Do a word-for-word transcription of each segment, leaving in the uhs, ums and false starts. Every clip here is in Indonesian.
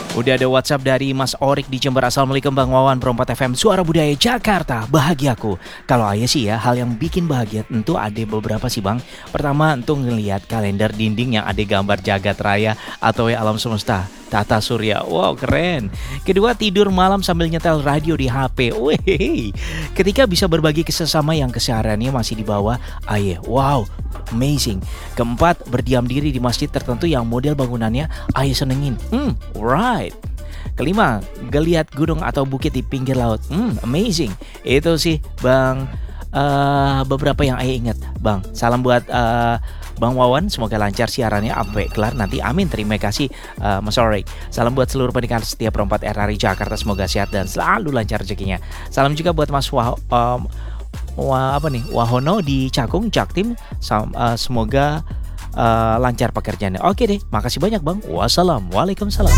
Udah ada WhatsApp dari Mas Orik di Jember. Assalamualaikum Bang Wawan, Perompat F M, Suara Budaya Jakarta. Bahagiaku. Kalau ayah sih ya, hal yang bikin bahagia tentu ada beberapa sih Bang. Pertama, untuk ngelihat kalender dinding yang ada gambar jagat raya atau ya alam semesta. Tata Surya, wow keren. Kedua, tidur malam sambil nyetel radio di H P. Wih, ketika bisa berbagi kesesama yang kesehariannya masih di bawah ayah. Wow, amazing. Keempat, berdiam diri di masjid tertentu yang model bangunannya ayah senengin. Hmm, right. Kelima, geliat gunung atau bukit di pinggir laut. Hmm, amazing. Itu sih Bang, uh, beberapa yang ayah ingat Bang. Salam buat uh, Bang Wawan, semoga lancar siarannya sampai kelar nanti. Amin. Terima kasih uh, Mas Orik. Salam buat seluruh pendengar setiap Perompat R R I Jakarta, semoga sehat dan selalu lancar rezekinya. Salam juga buat Mas Wah, um, Wah apa nih Wahono di Cakung, Jaktim. Sam, uh, semoga uh, lancar pekerjaannya. Oke deh, makasih banyak Bang. Wassalam, waalaikumsalam.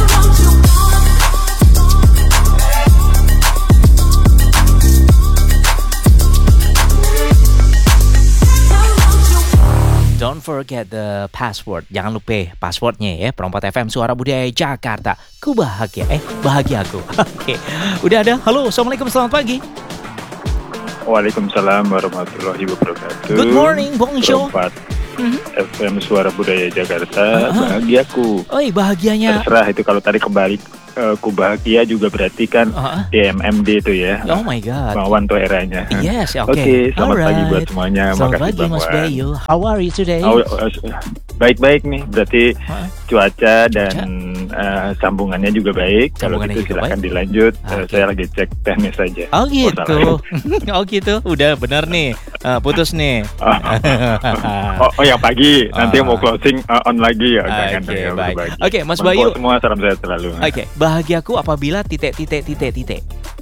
Don't forget the password. Jangan lupa passwordnya ya. Perompat F M, Suara Budaya Jakarta. Ku bahagia. Eh, bahagia aku. Oke. Udah ada. Halo, assalamualaikum, selamat pagi. Waalaikumsalam warahmatullahi wabarakatuh. Good morning, bonjour. Perompat mm-hmm. F M, Suara Budaya Jakarta. Uh-huh. Bahagiaku. Oh, bahagianya. Terserah itu kalau tadi kebalik. Uh, ku bahagia juga berarti kan uh-huh. D M M D itu ya. Oh my god. Bang Wan tuh eranya. Yes, oke. Okay. Okay, selamat Alright. pagi buat semuanya. Selamat Makasih pagi Bang Mas Wan. Bayu. How are you today? Oh, uh, baik-baik nih. Berarti uh-huh. cuaca dan uh, sambungannya juga baik. Kalau gitu silakan baik. Dilanjut. Okay. Uh, saya lagi cek teknis saja. Oh gitu. Oh, oh gitu. Udah benar nih. Uh, putus nih. oh, oh, oh yang pagi. Nanti uh. mau closing uh, on lagi ya. Oke, okay, baik. Oke, okay, Mas Bayu. Semua salam sehat selalu. Oke, okay. Bahagiaku apabila titik titik titik titik.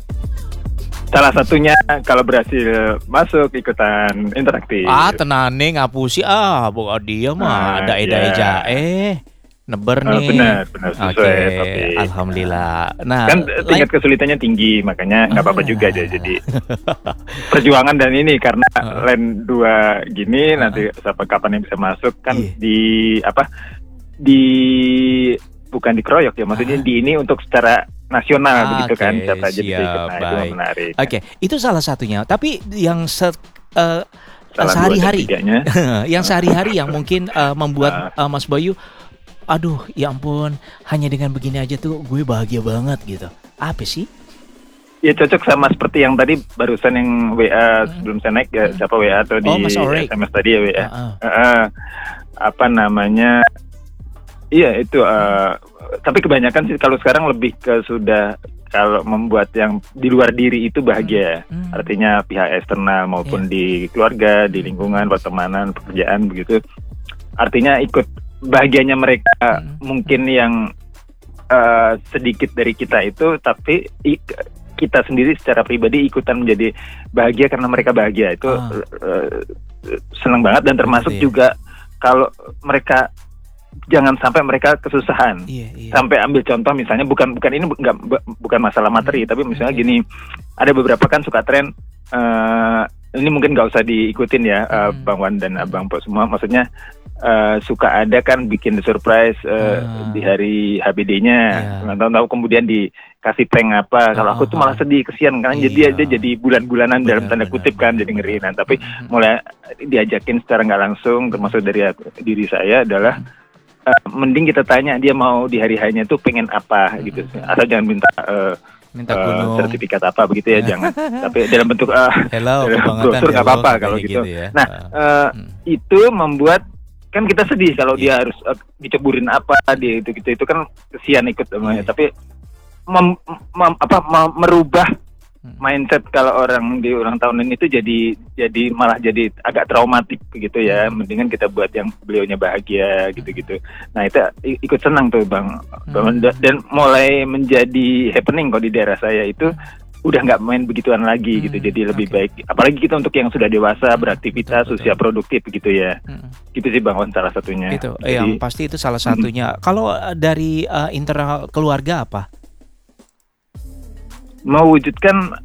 Salah satunya kalau berhasil masuk ikutan interaktif. Ah, tenane ngapusi ah, bukan dia mah ada eda eja eh neber nih. Uh, benar, benar sesuai. Okay. Tapi alhamdulillah. Nah, kan tingkat like... kesulitannya tinggi, makanya nggak apa-apa juga aja. Jadi perjuangan dan ini karena uh. land dua gini uh. nanti sampai kapan yang bisa masuk kan yeah. di apa di bukan dikeroyok ya, maksudnya uh. di ini untuk secara nasional ah, begitu okay, kan, siapa aja bisa ikut. Nah, itu menarik. Oke, okay. Itu salah satunya. Tapi yang se, uh, sehari-hari, yang sehari-hari yang mungkin uh, membuat uh, Mas Bayu, aduh, ya ampun, hanya dengan begini aja tuh gue bahagia banget gitu. Apa sih? Ya cocok sama seperti yang tadi barusan yang W A sebelum saya naik ya, siapa W A atau di oh, S M S tadi ya W A. Uh-uh. Uh, apa namanya? Iya itu. Uh, tapi kebanyakan sih kalau sekarang lebih ke sudah kalau membuat yang di luar diri itu bahagia. Hmm. Artinya pihak eksternal maupun yeah. di keluarga, di lingkungan, pertemanan, pekerjaan begitu. Artinya ikut bahagianya mereka hmm. mungkin yang uh, sedikit dari kita itu, tapi ik- kita sendiri secara pribadi ikutan menjadi bahagia karena mereka bahagia. Itu oh. uh, senang banget dan termasuk Betul, juga ya. Kalau mereka jangan sampai mereka kesusahan. Iya, iya. Sampai ambil contoh misalnya bukan bukan ini enggak bukan masalah materi, hmm. tapi misalnya okay. gini, ada beberapa kan suka tren uh, ini mungkin nggak usah diikutin ya hmm. uh, Bang Wan dan Abang Po semua, maksudnya uh, suka ada kan bikin surprise uh, hmm. di hari H B D-nya, nggak yeah. tahu-tahu kemudian dikasih prank apa. Kalau oh, aku tuh malah sedih, kesian kan, iya. jadi dia jadi bulan-bulanan benar, dalam tanda kutip benar, kan, benar. Jadi ngeri. Nah tapi hmm. mulai diajakin secara nggak langsung, termasuk dari diri saya adalah hmm. Uh, mending kita tanya dia mau di hari hanya tuh pengen apa hmm. gitu, asal jangan minta uh, minta uh, sertifikat apa begitu ya, jangan. Tapi dalam bentuk uh, hello, brosur nggak apa-apa kalau gitu. gitu ya. Nah uh, hmm. itu membuat kan kita sedih kalau yeah. dia harus uh, diceburin apa dia itu gitu, itu kan kesian ikut namanya. Yeah. Tapi mem, mem, apa mem, merubah mindset kalau orang di ulang tahun ini itu jadi jadi malah jadi agak traumatik begitu ya. Mendingan kita buat yang beliaunya bahagia gitu-gitu. Nah itu ikut senang tuh Bang. Hmm. Dan mulai menjadi happening kok di daerah saya itu udah nggak main begituan lagi hmm. gitu. Jadi lebih okay. baik. Apalagi kita untuk yang sudah dewasa beraktivitas betul, usia betul. produktif gitu ya. Hmm. Gitu sih Bang Wan salah satunya. Itu jadi, yang pasti itu salah satunya. Hmm. Kalau dari uh, internal keluarga apa? Mewujudkan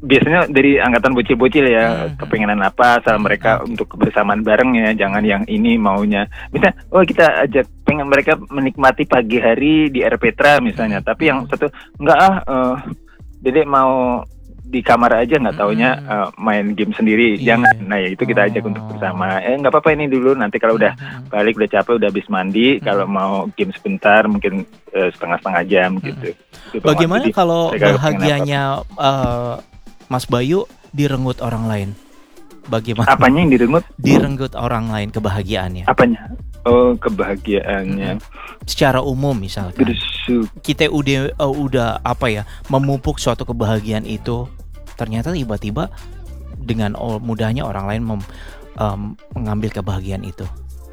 biasanya dari angkatan bocil-bocil ya, Hmm. kepengenan apa, asal Hmm, mereka oke. untuk kebersamaan bareng ya, jangan yang ini maunya. Misalnya, oh kita ajak pengen mereka menikmati pagi hari di Air Petra misalnya, Hmm. tapi yang satu enggak ah, eh, Dedek mau di kamar aja nggak taunya Hmm. eh, main game sendiri, Iya. jangan. Nah ya itu kita ajak Oh. untuk bersama. Eh nggak apa-apa ini dulu, nanti kalau udah Hmm. balik udah capek udah habis mandi, Hmm. kalau mau game sebentar mungkin eh, setengah-setengah jam Hmm. gitu. Itu, Bang Wan. Bagaimana Jadi, kalau mereka pengen bahagianya eh, Mas Bayu direnggut orang lain? Bagaimana? apanya yang direnggut? Direnggut orang lain kebahagiaannya. Apanya? Oh, kebahagiaannya. Secara umum misalkan. Bersyukur. Kita udah eh, udah apa ya, memupuk suatu kebahagiaan itu, ternyata tiba-tiba dengan oh, mudahnya orang lain mem, em, mengambil kebahagiaan itu.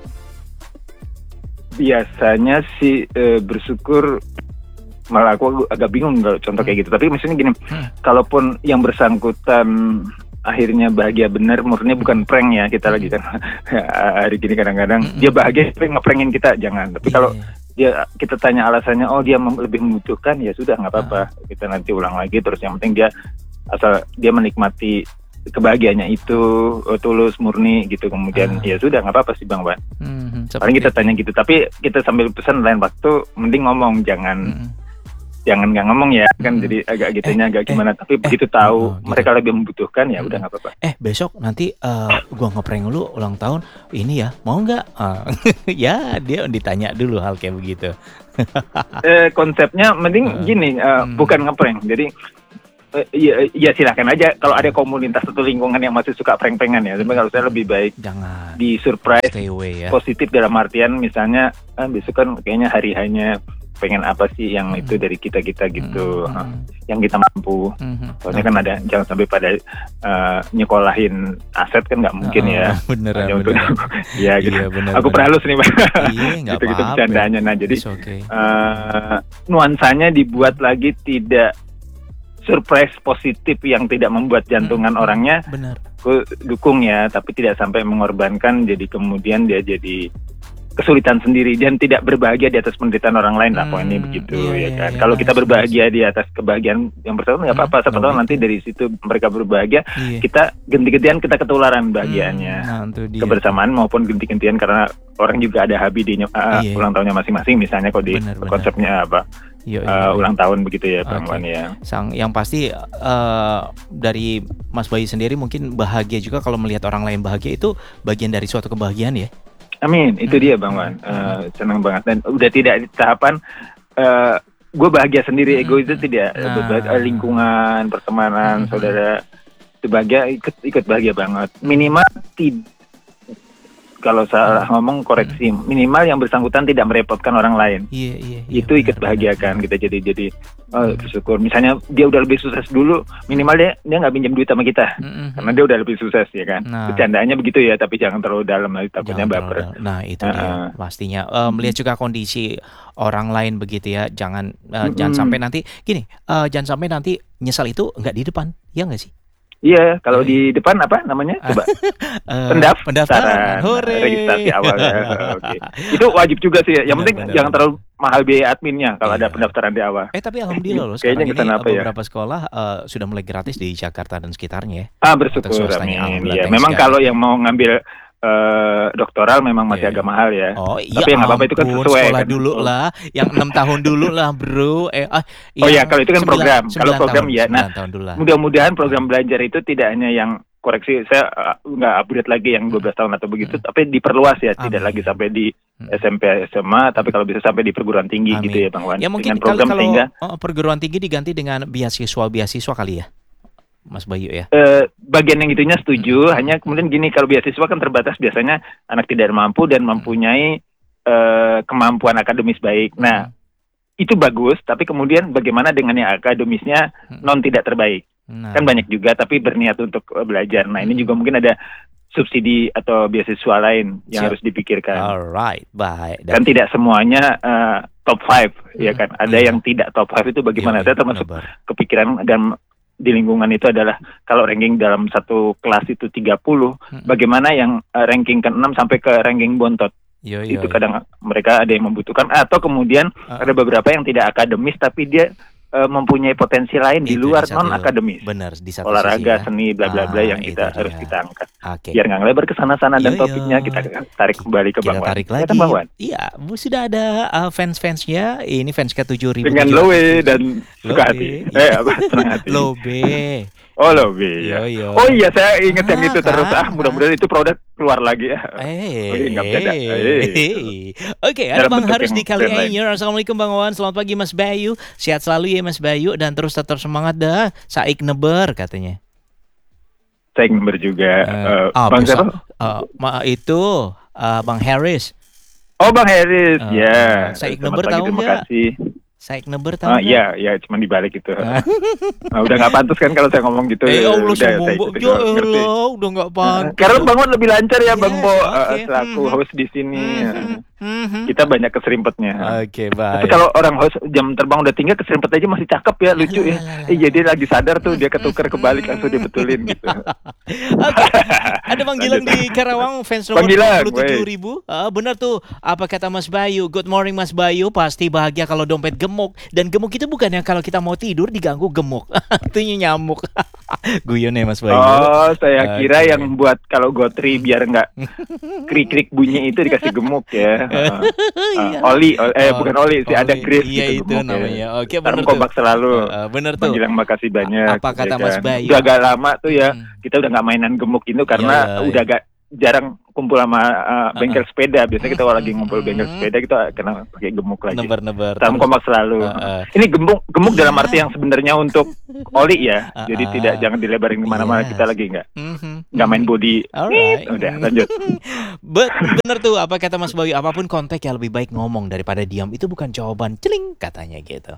Biasanya sih eh, bersyukur, malah aku agak bingung kalau contoh kayak gitu. Tapi misalnya gini, Hmm. kalaupun yang bersangkutan akhirnya bahagia benar, murni bukan prank ya, kita lagi kan hari gini kadang-kadang Mm-mm. dia bahagia tapi ngeprangin kita, jangan. Tapi kalau Iya. dia kita tanya alasannya, oh dia mem- lebih membutuhkan, ya sudah nggak apa-apa, kita nanti ulang lagi. Terus yang penting dia asal dia menikmati kebahagiaannya itu oh, tulus murni gitu, kemudian Ah. ya sudah nggak apa-apa sih Bang Wan. Mhm, Paling kita seperti tanya gitu, tapi kita sambil pesan lain waktu mending ngomong, jangan Mhm. jangan nggak ngomong ya kan. Mm. Jadi agak gitunya agak eh, gimana, tapi eh, begitu tahu oh, gitu. mereka lebih membutuhkan ya Mm. udah nggak apa-apa. Eh besok nanti eh, gua ngeprank lu ulang tahun ini ya, mau nggak? Ah, ya dia ditanya dulu hal kayak begitu. Eh, konsepnya mending Uh, gini, eh, hmm. bukan ngeprank. Jadi eh, ya, ya silakan aja kalau ada komunitas atau lingkungan yang masih suka prank-prankan ya. Tapi kalau saya lebih baik Jangan di surprise stay away ya. positif dalam artian misalnya ah, besok kan kayaknya hari hanya pengen apa sih yang Hmm. itu dari kita kita gitu, Mhm, ah, mhm, yang kita mampu. mhm. Soalnya kan ada, jangan sampai pada eh, nyekolahin aset kan nggak mungkin Oh, ya. beneran, Hanya untuk beneran. ya gitu. Iya, bener, Aku bener. pernah halus nih Bang. Iya, nggak Gitu-gitu apa-apa. bercandanya. Nah jadi It's okay. eh, nuansanya dibuat lagi tidak surprise positif yang tidak membuat jantungan Mm, orangnya. Bener. Aku dukung ya, tapi tidak sampai mengorbankan, jadi kemudian dia jadi kesulitan sendiri dan tidak berbahagia di atas penderitaan orang lain lah. Hmm, Poinnya begitu iya, ya iya, kan. iya, Kalau kita nice, berbahagia di atas kebahagiaan yang bersama nggak Hmm, apa-apa. Siapa no tahu big nanti deal. dari situ mereka berbahagia, Iya. kita ganti-gantian kita ketularan bahagiaannya. Hmm, nah, itu dia. Kebersamaan maupun ganti-gantian karena orang juga ada habi di uh, Iya. ulang tahunnya masing-masing, misalnya kalau di Benar, benar. konsepnya apa Iya, iya, uh, iya. ulang tahun begitu ya Bang Oke. Wan ya. Sang yang pasti eh, dari Mas Bayu sendiri mungkin bahagia juga kalau melihat orang lain bahagia, itu bagian dari suatu kebahagiaan ya. Amin, itu Hmm, dia Bang hmm, Wan. Uh, senang banget dan udah tidak di tahapan uh, gue bahagia sendiri, Hmm, ego itu tidak. nah. Berbahagia- lingkungan, pertemanan, Hmm, saudara itu bahagia, ikut ikut bahagia banget. Minimal tid kalau salah ngomong koreksi, minimal yang bersangkutan tidak merepotkan orang lain. Iya, iya, iya. Itu ikut benar, bahagia benar, kan benar. kita jadi jadi oh, bersyukur. Misalnya dia udah lebih sukses dulu, minimal dia dia nggak pinjam duit sama kita Mm-mm. karena dia udah lebih sukses ya kan. Nah. Bercandaannya begitu ya, tapi jangan terlalu dalam, nanti takutnya Jangan baper. terlalu dalam. Nah itu dia Uh-uh. pastinya. Eh, melihat juga kondisi orang lain begitu ya. Jangan eh, jangan Mm-mm. sampai nanti gini. eh, jangan sampai nanti nyesal itu nggak di depan, ya nggak sih? Iya, kalau di Iya. depan apa namanya? Coba Eh, pendaftaran, pendaftaran. Hore. registrasi awal. Ya. Oke. Itu wajib juga sih. Yang Benar, penting benar, jangan benar. terlalu mahal biaya adminnya kalau ada Iya. pendaftaran di awal. Eh tapi alhamdulillah loh Kayaknya sekarang ini kesana eh, apa ya? beberapa sekolah eh, sudah mulai gratis di Jakarta dan sekitarnya ya. Ah Untuk bersyukur, swastanya, amin. alhamdulillah, Ya, thanks memang God. kalau yang mau ngambil eh, doktoral memang masih Iya. agak mahal ya. Oh iya, Tapi ya nggak apa-apa, itu kan ampun, sesuai sekolah kan. dulu Oh. lah, yang enam tahun dulu lah bro. Eh, ah, Oh ya, kalau itu kan sembilan- program. Kalau sembilan program tahun, ya. Nah, sembilan tahun dulu lah. mudah-mudahan program belajar itu tidak hanya yang koreksi, saya uh, nggak update lagi yang dua belas tahun atau begitu, Hmm. tapi diperluas ya, tidak Amin. lagi sampai di Hmm. S M P S M A, tapi kalau bisa sampai di perguruan tinggi Amin. gitu ya Bang Wan. Ya mungkin Dengan kali program kalau sehingga oh, perguruan tinggi diganti dengan beasiswa-beasiswa kali ya, Mas Bayu ya. eh, bagian yang itunya setuju, Hmm. hanya kemudian gini, kalau beasiswa kan terbatas, biasanya anak tidak mampu dan Hmm. mempunyai eh, kemampuan akademis baik. Nah, itu bagus, tapi kemudian bagaimana dengan yang akademisnya Hmm. non tidak terbaik? Nah, Kan banyak juga tapi berniat untuk eh, belajar. Nah, ini juga mungkin ada subsidi atau beasiswa lain yang Siap. harus dipikirkan. alright, baik. Kan tidak semuanya eh, top five, ya Hmm, kan? Ada iya. yang tidak top five itu bagaimana? Iya, Saya termasuk benar. kepikiran dan di lingkungan itu adalah kalau ranking dalam satu kelas itu tiga puluh, Hmm. bagaimana yang eh, ranking ke enam sampai ke ranking bontot? Yo, yo, Itu yo. kadang mereka ada yang membutuhkan, atau kemudian Ah. ada beberapa yang tidak akademis tapi dia uh, mempunyai potensi lain di Itu luar di satu- non akademis. Benar di satu Olahraga, sisi ya. seni, bla bla bla Ah, yang itu kita harus dia. kita angkat. Oke. Biar nggak ngelebar ke sana-sana dan Iya, topiknya iya. kita tarik kembali ke Kita Bang Wan. tarik Ya lagi. kan, Bang Wan? Iya, bu- sudah ada uh, fans-fansnya. Ini fans ke tujuh ribu. Dengan Lowe dan suka hati. Eh apa? Senang hati. Lobe. Oh Lobe ya. Yo, yo. Oh iya saya ingat yang Ah, itu terus. kan, Ah mudah-mudahan itu produk keluar lagi ya. Eh, Oke, nggak beda. Eh. Oke, ada Dalam Bang bentuk Haris yang di Kali brand lain. Anyer. Assalamualaikum Bang Wan. Selamat pagi Mas Bayu. Sehat selalu ya Mas Bayu dan terus tetap semangat dah. Saik neber katanya. Saya member juga. Eh, Eh, ah, Bang bisa. siapa? Eh, ma- itu eh, Bang Haris. Oh Bang Heris, Eh, ya. saya Selamat Igneber pagi, tahu terima nggak? kasih. Saik neber tahu Ah nggak? iya, iya cuma dibalik itu. Nah, udah nggak pantas kan kalau saya ngomong gitu. Eh, Allah Udah, sombong. saya Bo- ikut Ya juga, ngerti. Allah, udah nggak pantas. Karena Bang Wan lebih lancar ya Bang Yes, Bo, oke. eh, selaku Mhm. host di sini. Mhm, mhm. Kita banyak keserimpetnya. Oke, Tapi baik. kalau orang host jam terbang udah tinggal keserimpet aja masih cakep ya, lucu ya. Eh jadi lagi sadar tuh dia ketukar kebalik langsung dia betulin gitu. Oke, ada Bang Gilang di Karawang, fans nomor Bang Gilang, dua puluh tujuh ribu. Ah, benar tuh, apa kata Mas Bayu? Good morning Mas Bayu, pasti bahagia kalau dompet gemuk. Dan gemuk itu bukan yang kalau kita mau tidur diganggu gemuk. Itu nyamuk. Guyon ya Mas Bayu. Oh, saya kira Oke. yang buat kalau gotri biar nggak krik-krik bunyi itu dikasih gemuk ya. Uh, Iya. oli, ol- eh Oh, bukan oli sih, ada oli. Chris Iya, gitu itu gemuk namanya. ya. Oke, Salam bener kompak tuh. selalu. Uh, bener Bang tuh. Gilang makasih banyak. Apa kata ya Mas kan. Bayu? Udah agak lama tuh ya, Hmm. kita udah nggak mainan gemuk itu karena Iya, iya, udah iya. agak jarang kumpul sama uh, bengkel sepeda. Biasanya kita kalau lagi ngumpul bengkel Hmm. sepeda kita kena pakai gemuk lagi. Neber-neber. Salam terus. kompak selalu. Uh, uh. Ini gemuk gemuk dalam Iya. arti yang sebenarnya untuk oli ya. Uh, Jadi uh. tidak jangan dilebarin kemana-mana. Yes. Kita lagi nggak Mhm. nggak main body. Alright. Udah lanjut. Be- bener tuh apa kata Mas Bayu, apapun konteks ya lebih baik ngomong daripada diam, itu bukan jawaban celing katanya gitu.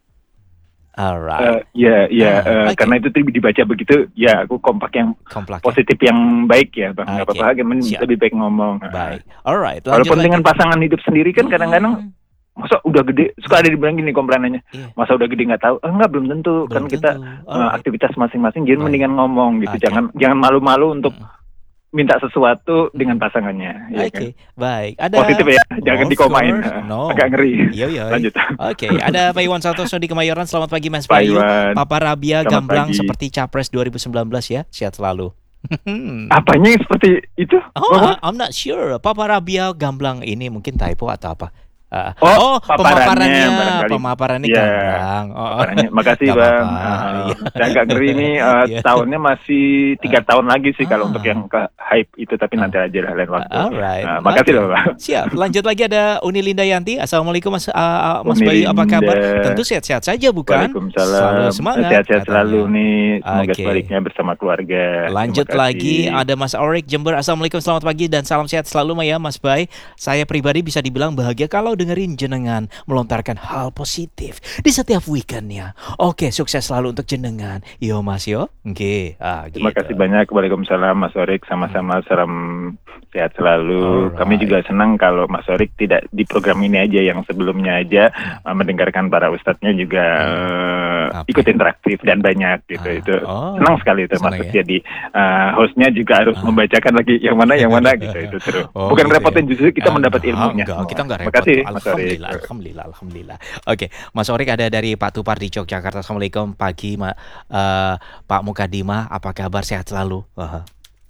Alright. Eh, ya, ya, Ah, eh, oke. karena itu tadi dibaca begitu, ya aku kompak yang Komplek. positif yang baik ya, bang. Nggak Oke, apa-apa, men- siap. lebih baik ngomong. Baik. Alright. Lanjut Walaupun lagi. dengan pasangan hidup sendiri kan kadang-kadang Hmm, masa udah gede, suka ada dibilang gini komplainannya, iya. masa udah gede nggak tahu, eh, enggak belum tentu, kan Belum kita tentu. eh, Alright. aktivitas masing-masing, jadi Baik. mendingan ngomong gitu, Oke. jangan jangan malu-malu untuk Mm. minta sesuatu dengan pasangannya. ya Oke, kan? baik. Ada Positif ya, jangan Of dikomain, course. No. agak ngeri. Iya, iya. Lanjut. Oke, ada Pak Iwan Santoso di Kemayoran. Selamat pagi Mas Pak Bayu. Iwan. Papa Rabia Selamat gamblang pagi. seperti Capres dua ribu sembilan belas ya. Sehat selalu. Apanya yang seperti itu? Oh, Apa? I'm not sure. Papa Rabia gamblang ini mungkin typo atau apa? Uh, Oh, paparannya pemaparannya, barangkali. pemaparannya Iya. gamblang. Oh, Paparannya. Makasih Gak bang. apa-apa. Uh, Iya. saya agak ngeri nih. uh, Iya. Tahunnya masih tiga tahun lagi sih kalau Ah. untuk yang ke hype itu. Tapi Ah. nanti aja lah lain waktu. Alright. Uh, makasih Oke. loh bang. Siap. Lanjut lagi ada Uni Linda Yanti. Assalamualaikum Mas, uh, uh, Mas Uni Bayu, apa kabar? Linda. Tentu sehat-sehat saja bukan? Waalaikumsalam. Selalu semangat. Sehat-sehat katanya. selalu nih. Semoga Oke. sebaliknya bersama keluarga. Lanjut Terima lagi kasih. ada Mas Orik Jember. Assalamualaikum, selamat pagi dan salam sehat selalu ya Mas Bay. Saya pribadi bisa dibilang bahagia kalau dengerin jenengan melontarkan hal positif di setiap weekendnya. Oke, sukses selalu untuk jenengan. Yo Mas yo. Oke. Ah, Terima gitu. kasih banyak. Waalaikumsalam Mas Orik. Sama-sama, salam sehat selalu. Alright. Kami juga senang kalau Mas Orik tidak di program ini aja, yang sebelumnya aja uh, mendengarkan para ustadznya juga uh, Apa? ikut interaktif dan banyak gitu. Ah, Itu oh, senang sekali itu senang masuk. ya? Jadi uh, hostnya juga harus Ah. membacakan lagi yang mana yang mana gitu. Itu seru. Oh, Bukan gitu repotin, ya. justru kita Ah, mendapat enggak, ilmunya. enggak, kita enggak Terima repot. kasih Mas Orik. Alhamdulillah, alhamdulillah, alhamdulillah. Oke, Mas Orik ada dari Pak Tupar di Yogyakarta. Assalamualaikum pagi, Ma, eh, Pak Mukadimah. Apa kabar? Sehat selalu. Wah.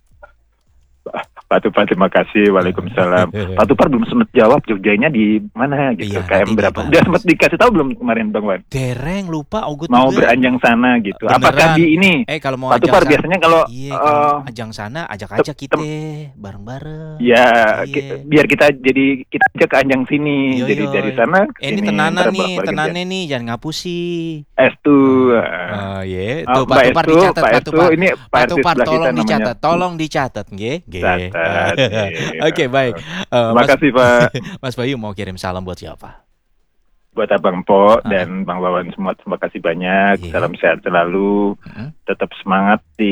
Pak Tupar, terima kasih. Waalaikumsalam. Pak Tupar belum sempat jawab Jogjanya di mana gitu. Iya, K M nanti berapa? dibahas. Udah sempat dikasih tahu belum kemarin Bang Wan? Dereng lupa Ogut Mau juga. beranjang sana gitu. Beneran. Apakah di ini? Eh kalau mau Pak ajak Tupar sana- biasanya kalau Iya, kalau eh, ajang sana ajak-ajak tem- kita bareng-bareng. ya Iya. ki- biar kita jadi kita ajak ke Anjang sini. Iya, jadi iya. dari sana ke Eh, ini sini, tenana ntar nih, bolak-balik tenane nih, jangan ngapusi. aja. Estu. Oh, iya. Oh, Tuh Pak Mbak Tupar Estu, dicatat, Pak Pak Estu, Tupar. ini Pak Pak R T Tupar sebelah kita tolong namanya. dicatat, tolong dicatat, nggih. Nggih. Catat, iya. Oke, baik. Eh, Terima Mas, kasih Pak. Mas Bayu mau kirim salam buat siapa? Buat Abang Po Ah. dan Bang Wawan semua, terima kasih banyak. Iya. Salam sehat selalu. Mm-mm. Tetap semangat di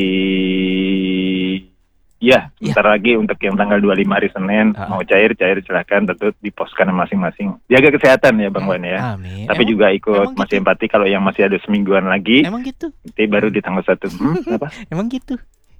ya, Iya. bentar lagi untuk yang tanggal dua puluh lima hari Senin. Ah. Mau cair-cair silahkan, tentu diposkan masing-masing. Jaga kesehatan ya Bang Wan ya. Amin. Tapi Emang- juga ikut emang masih gitu? empati kalau yang masih ada semingguan lagi. Emang gitu? Nanti baru di tanggal satu. Hmm, apa? Emang gitu?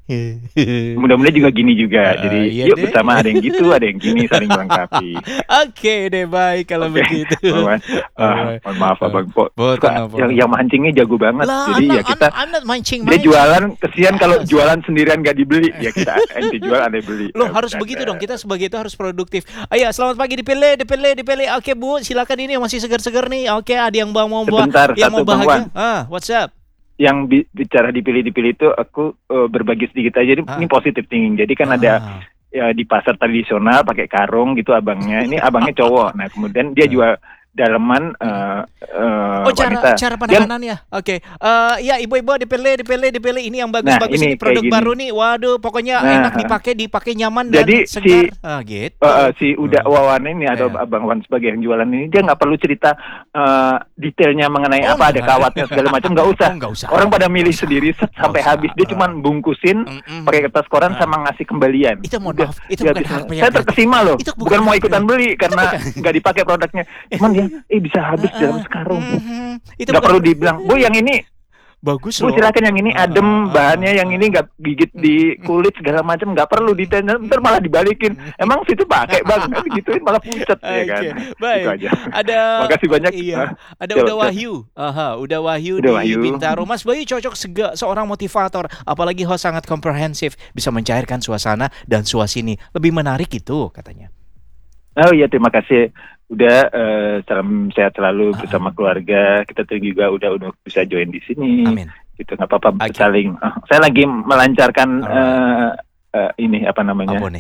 Mudah-mudahan juga gini juga. Uh, Jadi iya yuk deh. bersama ada yang gitu, ada yang gini, saling melengkapi. Oke deh, baik kalau Oke. begitu. Mohon, uh, mohon maaf Abang Po. Betul, Suka apa? yang, yang mancingnya jago banget. Lah, Jadi I'm ya not, kita I'm, I'm not mancing, dia mancing. jualan, kesian kalau Yes. jualan sendirian gak dibeli. Ya kita ente jual, ente beli. Loh, Ya, harus bercanda. begitu dong. Kita sebagai itu harus produktif. Ayo, selamat pagi, dipilih, dipilih, dipilih. Oke, Bu, silakan, ini masih segar-segar nih. Oke, ada yang bang mau buat, Sebentar, yang satu mau Bang bahagia. Wan. Ah, what's up? Yang bi- bicara dipilih-dipilih itu aku uh, berbagi sedikit aja. Ini, Ah. ini positive thinking. Jadi kan Ah. ada ya, di pasar tradisional pakai karung gitu abangnya. Ini abangnya cowok. Nah kemudian dia jual daleman uh, uh, Oh, cara wanita. cara Dia- penanganannya. Oke. Eh, ya, ibu-ibu dipilih, dipilih, dipilih. Ini yang bagus-bagus, Nah, ini ini produk kayak baru gini. nih. Waduh, pokoknya Nah, enak dipakai, dipakai nyaman dan jadi segar. si- Ah, gitu. Uh, uh, si Uda Hmm. Wawan ini atau Iya. Abang Wan sebagai yang jualan ini dia nggak perlu cerita uh, detailnya mengenai Oh, apa ada nggak. kawatnya segala macam, nggak usah. Oh, nggak usah. Orang pada milih Nggak usah. sendiri set, sampai usah. habis. Dia Uh. cuma bungkusin Mm-mm. pakai kertas koran Ah. sama ngasih kembalian. Itu mohon Udah, maaf, itu dia bukan habis. hak punya Saya kreatif. terkesima loh. Itu bukan Bukan mau hak ikutan kreatif. beli karena nggak dipakai produknya. Cuman dia eh bisa habis Ah, dalam ah. sekarang. Mhm. Itu Nggak bukan- perlu dibilang, Bu yang ini bagus Bu loh. silakan yang ini Ah, adem, ah, bahannya ah, yang ah. ini nggak gigit di kulit segala macam, nggak perlu ditanya, ntar malah dibalikin. Emang situ pakai bang, kan gituin malah pucat ya kan. Oke, baik. Itu aja. Ada Makasih banyak. Iya. Ah, Ada coba, Uda coba. Wahyu. Aha, Uda Wahyu Uda di Wahyu. Bintaro. Mas Bayu cocok sega, seorang motivator, apalagi host sangat komprehensif, bisa mencairkan suasana dan suasini. Lebih menarik itu katanya. Oh iya terima kasih. Udah eh, salam sehat selalu Ah, bersama keluarga. Kita tuh juga udah udah bisa join di sini. Amin. Gitu nggak apa-apa Oke. saling. Ah, saya lagi melancarkan Alright. eh, eh, ini apa namanya? Apa nih?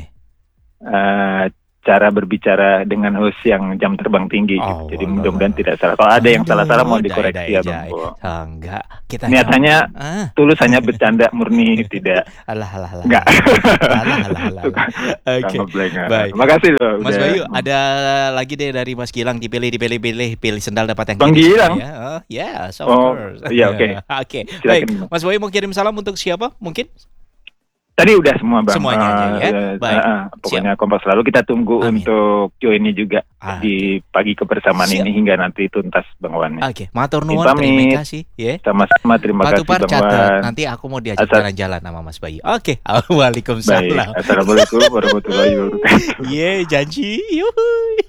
eh, cara berbicara dengan host yang jam terbang tinggi. Oh, gitu. Jadi walah. mudah-mudahan tidak salah. Kalau ada yang Aduh, salah-salah mau dai, dikoreksi dai, ya dai. Bang. Bo. Ah, enggak, kita Niatannya ah, tulus hanya bercanda murni tidak. alah alah alah. Enggak. Alah alah alah. Suka Oke. ngeblank. Baik. Makasih loh. Mas udah. Bayu, ada lagi deh dari Mas Gilang, dipilih, dipilih, pilih, pilih sendal dapat yang Bang kiri. Gilang? Ya, oh, yes, of Oh, course. iya, oke. Oke, Silakan, baik. Bang. Mas Bayu mau kirim salam untuk siapa? Mungkin? Tadi udah semua Bang. Semuanya aja, ya? Eh, Baik. eh, pokoknya kompas selalu kita tunggu Amin. untuk joinnya juga Ah, di pagi kebersamaan Siap. ini hingga nanti tuntas Bang Wan. Oke, matur Izin nuwun, terima pamit. kasih. Ya. Sama-sama terima Pak kasih Tupar Bang catat, Wan. nanti aku mau diajak Asal- jalan-jalan sama Mas Bayu. Oke, Baik. waalaikumsalam. Assalamualaikum warahmatullahi wabarakatuh. Ye, janji. Yuhui.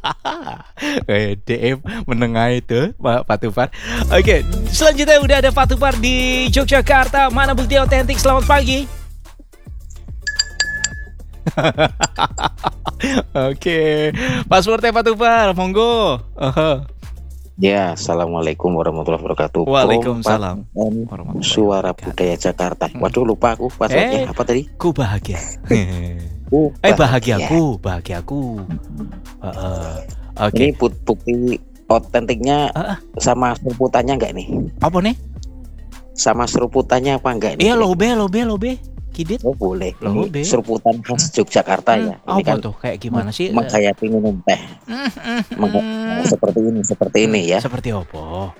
Eh, D M menengah itu Pak Pak Tupar. Oke, selanjutnya udah ada Pak Tupar di Yogyakarta. Mana bukti otentik? Selamat pagi. Oke, passwordnya Pak Tupar, monggo. Aha. Ya, assalamualaikum warahmatullahi wabarakatuh. Waalaikumsalam. Prom Warahmatullahi Suara wabarakatuh. Budaya Jakarta. Hmm. Waduh, lupa aku passwordnya Eh. apa tadi? Ku bahagia. Oh, eh bahagiaku, bahagiaku. Heeh. Oke. Ini put- bukti otentiknya Ah, ah. sama seruputannya enggak nih? Apa nih? Sama seruputannya apa enggak nih? Iya, lobe, lobe, lobe. Kidit. Oh, boleh. Loh, Ini Be. seruputan khas Yogyakarta ya. Hmm, Ini apa kan tuh? Kayak gimana sih? menghayati minum teh. Hmm, hmm, Meng- hmm. Seperti ini, seperti ini ya. Seperti apa?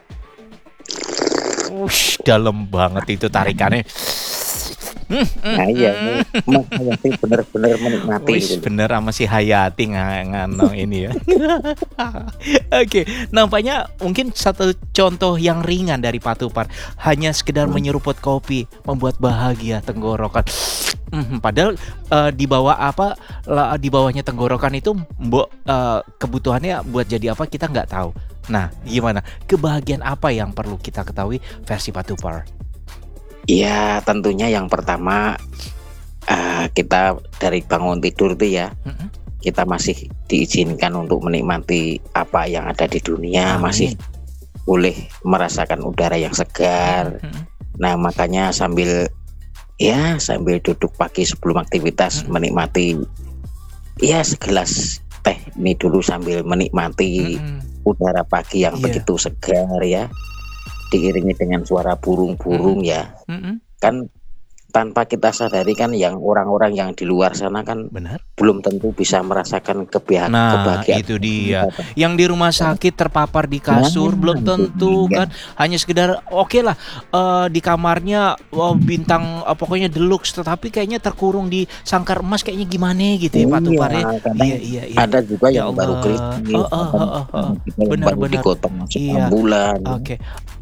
Ush, dalam banget itu tarikannya. Hmm, hmm, Nah, iya hmm. ini menghayati benar-benar menikmati Wis gitu. bener sama si Hayati ng- nganong ini ya. Oke, nampaknya mungkin satu contoh yang ringan dari Pak Tupar, hanya sekedar menyeruput kopi membuat bahagia tenggorokan. Hmm, padahal eh, di bawah apa lah, di bawahnya tenggorokan itu mbok eh, kebutuhannya buat jadi apa kita nggak tahu. Nah, gimana? Kebahagiaan apa yang perlu kita ketahui versi Pak Tupar? Ya, tentunya yang pertama eh, kita dari bangun tidur tuh ya, Mm-mm. kita masih diizinkan untuk menikmati apa yang ada di dunia, Amin. masih boleh merasakan udara yang segar. Mm-mm. Nah, makanya sambil ya sambil duduk pagi sebelum aktivitas Mm-mm. menikmati ya segelas teh ini dulu sambil menikmati Mm-mm. udara pagi yang Iya. begitu segar ya, diiringi dengan suara burung-burung ya. Mm-mm. Kan tanpa kita sadari kan yang orang-orang yang di luar sana kan Benar. belum tentu bisa merasakan kebah- Nah, kebahagiaan. itu dia. kita. Yang di rumah sakit terpapar di kasur Nah, belum itu tentu dia. kan, hanya sekedar oke lah eh, di kamarnya oh, bintang eh, pokoknya deluxe, tetapi kayaknya terkurung di sangkar emas kayaknya gimana gitu ya Pak Iya, Tupar ya. kadang Iya iya iya. Ada juga Ya yang baru Allah. kritis, Oh, oh, ada oh, oh, oh. juga yang Benar, baru benar. digotong masuk Iya. ambulan. Oke.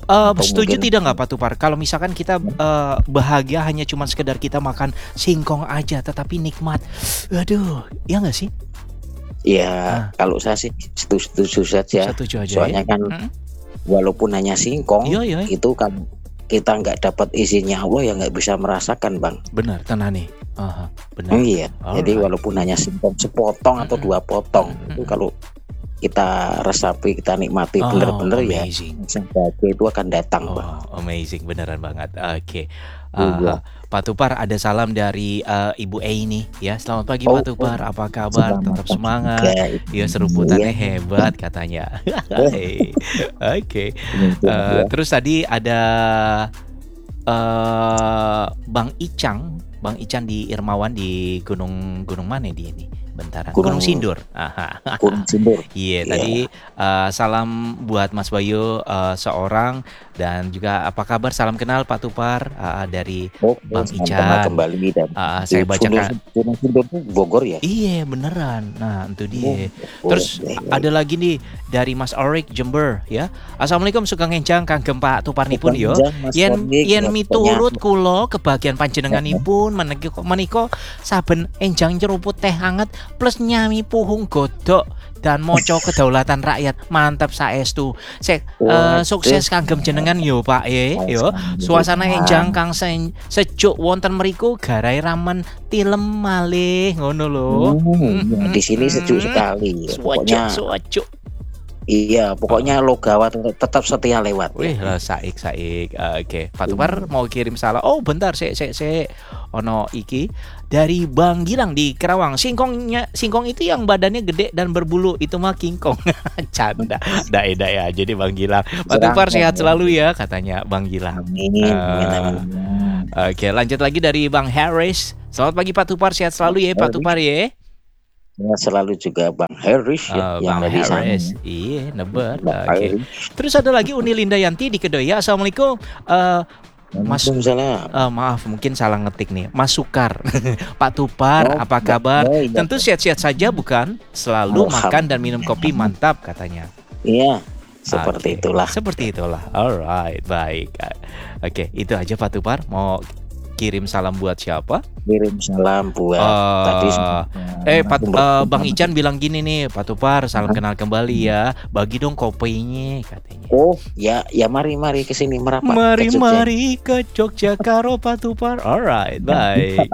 Uh, Atau setuju mungkin- tidak nggak Pak Tupar? Kalau misalkan kita uh, bahagia hanya cuma sekedar kita makan singkong aja, tetapi nikmat. Aduh, ya nggak sih? Ya, Ah. kalau saya sih setuju saja. Setuju aja. Soalnya ya? kan Mm-mm. walaupun hanya singkong, Iya, iya. itu kan kita nggak dapat izinnya Allah ya nggak bisa merasakan, Bang. Benar, tenang nih. Aha, benar. Oh, iya. Jadi Alright. walaupun hanya singkong sepotong atau Mm-mm. dua potong, Mm-mm. itu kalau kita resapi, kita nikmati Oh, bener-bener ya, amazing. rasa bahagia itu akan datang, Bang. Oh, amazing, beneran banget. Oke, Iya. Ah, Pak Tupar, ada salam dari uh, Ibu E ini ya. Selamat pagi Oh, Pak Tupar, apa kabar? Selamat Tetap pagi semangat. juga. Ya seruputannya Iya. hebat katanya. Hai. Oke. Iya. Eh, terus tadi ada eh Bang Icang, Bang Ican di Irmawan di Gunung Gunung mana dia ini? Bentaran. Gunung, Gunung- Sindur. Aha. Gunung Sindur. Iya, Iya. tadi uh, salam buat Mas Bayu uh, seorang dan juga apa kabar? Salam kenal Pak Tupar uh, dari Oh, Bang selamat Ican. kenal kembali dan uh, saya bacakan. Gunung Sindur itu Bogor ya. Iya, beneran. Nah, itu dia. Oh, Terus iya, iya. ada lagi nih dari Mas Orik Jember ya. Assalamualaikum Sugeng Enjang kagem Pak Tuparnipun yo. Panjang, Mas Yen Orik, yen ya, miturut pokoknya- kula kebagian panjenenganipun meniki menika saben enjang nyeruput teh hangat plus nyami puhung godok dan moco kedaulatan rakyat. Mantap saestu. Sek eh, Waduh. sukses kagem jenengan yo Pak e yo. Suasana enjang kang se- sejuk wonten mriku garai ramen tilem malih ngono lho. Hmm, ya, di sini sejuk Hmm. sekali. Suwajok, Pokoknya suwajok. iya, pokoknya Logawa tetap setia lewat. Wih, Ya. lah saik saik. Eh, Oke, Pak Tupar mau kirim salam. Oh, bentar, sik sik sik. Ono iki dari Bang Gilang di Kerawang. Singkongnya singkong itu yang badannya gede dan berbulu, itu mah kingkong. Canda. Dae-dae aja deh Bang Gilang. Pak Tupar sehat selalu ya katanya Bang Gilang. Amin, amin, Ah. amin. Oke, lanjut lagi dari Bang Harris. Selamat pagi Pak Tupar, sehat selalu ya Pak Tupar ya. Ya, selalu juga Bang Harris ya, Oh, yang Bang ada di sana. Harris. Iya, neber. Bang Oke. Harris. Terus ada lagi Uni Linda Yanti di Kedoya. Assalamualaikum. Eh, Mas- Waalaikumsalam. eh, maaf, mungkin salah ngetik nih. Mas Sukar. Pak Tupar, Oh, apa kabar? oh, iya. Tentu sehat-sehat saja bukan? Selalu Alhamdulillah. makan dan minum kopi mantap katanya. Iya, seperti Oke, itulah. Seperti itulah. Alright, baik. Oke, itu aja Pak Tupar. Mau kirim salam buat siapa? Kirim salam buat Eh, tadi. Eh, Pak, sumber- eh, Bang Ican bilang gini nih, Pak Tupar, salam kenal kembali ya. Bagi dong kopinya katanya. Oh, ya, ya mari mari ke sini merapat. Mari ke Jogja. mari ke Jogja karo Pak Tupar. Alright, baik.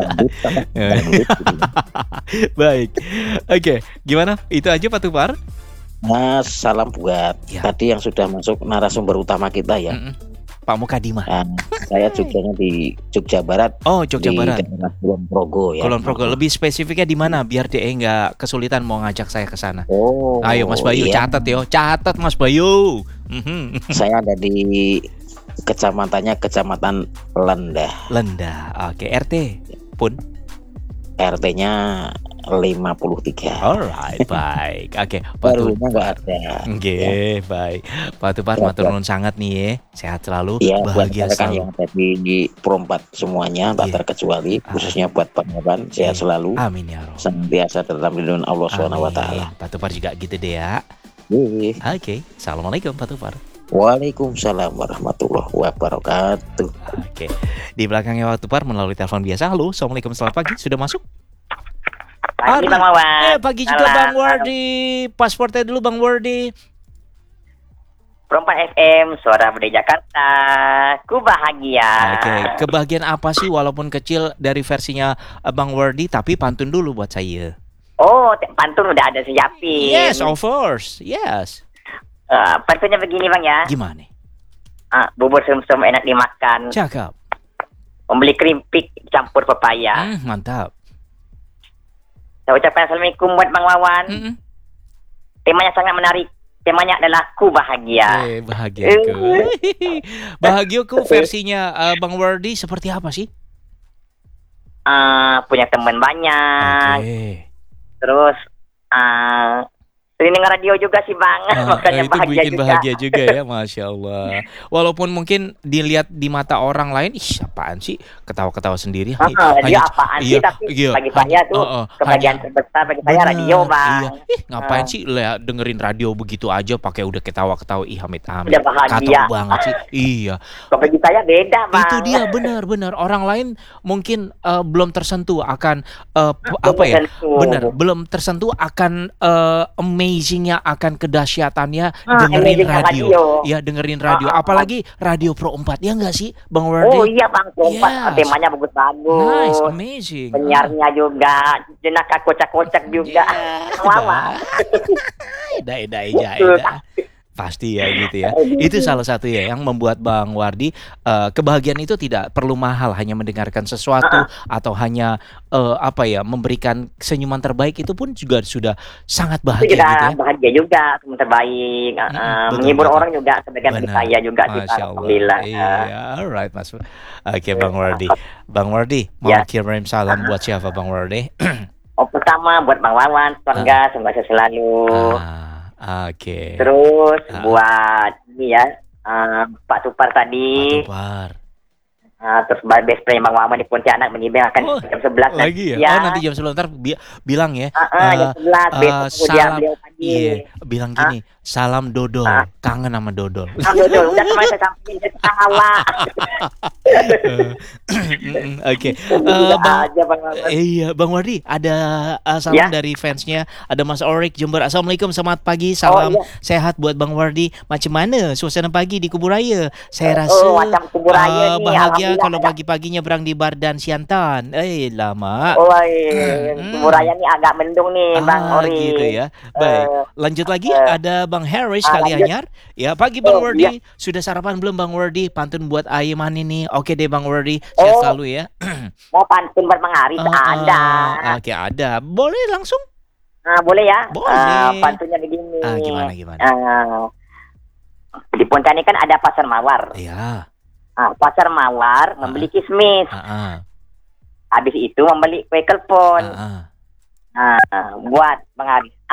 Baik. Oke, gimana? Itu aja Pak Tupar? Nah, salam buat Ya. tadi yang sudah masuk narasumber utama kita ya. Mm-mm. Pak Mukadimah. Nah, saya Jogjanya di Jogja Barat, Oh, Jogja di Barat. daerah Kulon Progo ya. Kulon Progo. Lebih spesifiknya di mana biar dia nggak kesulitan mau ngajak saya ke sana. Oh, Ayo Mas Bayu, iya. catat yo. Catat Mas Bayu. Mhm. Saya ada di kecamatannya Kecamatan Lendah, Lenda. Oke, R T pun. R T-nya lima puluh tiga. Alright, baik. Oke, Pak Barunya Tupar. nggak ada. Oke, baik. Pak Tupar Ya, matur ya. nuwun sangat nih ya. Sehat selalu, Iya, buat bahagia rekan selalu. yang tadi di perempat semuanya, tak Iya. terkecuali, Ah. khususnya buat Pak Novan, sehat Iya. selalu, Amin ya Rob. senantiasa dalam lindungan Allah Subhanahu Wa Taala. Amin. Pak Tupar juga gitu deh ya. Iya. Oke, assalamualaikum Pak Tupar. Waalaikumsalam warahmatullahi wabarakatuh. Oke, di belakangnya Pak Tupar melalui telepon biasa. Halo, assalamualaikum, selamat pagi. Sudah masuk? Pagi Hari. Bang Wawan. Eh, pagi juga Salam. Bang Wardi. Pasportnya dulu Bang Wardi. Perempat F M, Suara Budaya Jakarta. Ku bahagia. Oke, kebahagiaan apa sih walaupun kecil dari versinya eh, Bang Wardi, tapi pantun dulu buat saya. Oh, te- pantun udah ada siapin. Yes, of course. Yes. Eh, pantunnya begini Bang ya. Gimana? Ah, bubur sum-sum enak dimakan. Cakep. Membeli keripik campur pepaya. Hmm, mantap. Saya ucapkan assalamualaikum buat Bang Wawan. Mm-mm. Temanya sangat menarik. Temanya adalah ku bahagia. Eh, bahagiaku. Bahagiaku versinya eh, Bang Wardi seperti apa sih? Ah, punya teman banyak. Oke. Terus ah, sering dengar radio juga sih Bang. Ah, Makanya itu bahagia bikin juga. bahagia juga ya, Masya Allah. Walaupun mungkin dilihat di mata orang lain, ih apaan sih, ketawa-ketawa sendiri. Ah, Hanya- radio apaan sih, tapi bagi saya hanya- tuh oh, oh, kebahagiaan hanya- terbesar bagi saya Bener, radio Bang. Iya. Ih, ngapain Ah. sih lah dengerin radio begitu aja pakai udah ketawa-ketawa. Ih, amit-amit. Udah bahagia. Kacau banget sih. Iya. Kok bagi saya beda Bang. Itu dia benar-benar orang lain mungkin eh, belum tersentuh akan eh, p- Belum apa ya? tersentuh. Benar, belum tersentuh akan eh, amazingnya, akan kedahsyatannya Ah, dengerin amazing radio. radio. Ya, dengerin radio. Ah, ah, ah. Apalagi radio Pro empat ya enggak sih, Bang Oh Wardi? iya Bang, kompak Yes. temanya bagus-bagus. Nice, amazing. Penyiarnya juga, jenaka kocak-kocak juga. Lama. Eda, eda, eda, eda. Pasti ya gitu ya. Itu salah satu ya yang membuat Bang Wardi eh, kebahagiaan itu tidak perlu mahal, hanya mendengarkan sesuatu atau hanya eh, apa ya memberikan senyuman terbaik itu pun juga sudah sangat Itu bahagia juga gitu ya. bahagia juga, teman terbaik. Uh, Mm-mm, betul, menghibur betul. orang juga sebagian dari Benar. saya juga sih, Masya Allah. alhamdulillah. Iya, alright Mas. Oke Bang Wardi. Bang Wardi mau Ya. kirim salam buat siapa Bang Wardi? Oh, pertama buat Bang Wawan, keluarga, semoga sehat selalu. Ah, oke. Terus Ah. buat ini ya, uh, Pak Tupar tadi. Pak Tupar. Uh, terus best friend Bang Wawan di Pontianak menyibeng akan Oh, jam sebelas Lagi ya? Oh nanti jam sebelas ntar bi- bilang ya. Uh, uh, jam eh, sebelas eh, besok kemudian salam, beliau pagi. iya, bilang gini, salam dodol, Ah. kangen sama dodol. Aduh, aduh, udah kemarin saya sampaikan saya salah. Mm-mm, Oke, Eh, Udah bang, aja Bang Wawan. iya Bang Wardi, ada eh, salam Ya. dari fansnya, ada Mas Orik Jember. Assalamualaikum, selamat pagi, salam iya. sehat buat Bang Wardi. Macam mana suasana pagi di Kubur Raya? Saya Oh, rasa macam Kubur Raya eh, nih, bahagia alhamdulillah kalau ada. pagi-pagi nyebrang di Bar dan Siantan. Eh lama. Oh, iya. Hmm. Kubur Raya nih agak mendung nih Bang Ah, Ori. gitu ya. Baik. Eh, Lanjut lagi eh, ada Bang Harris ah, kali lanjut. anyar. Ya, pagi Bang Oh, Wardi. Sudah sarapan belum Bang Wardi? Pantun buat Aiman ini. Oke deh Bang Wardi. Sehat Oh. selalu ya. Mau pantun buat Bang Haris Ah, ada. ah, Oke, ada. Boleh langsung? Ah, boleh ya? Boleh. Ah, pantunnya begini. Ah, gimana gimana? Ah, di Pontianak kan ada pasar mawar. Iya. Ah, pasar mawar membeli kismis. Ah, ah, Habis itu membeli kue kelpon. ah, ah. Nah, buat Bang Haris.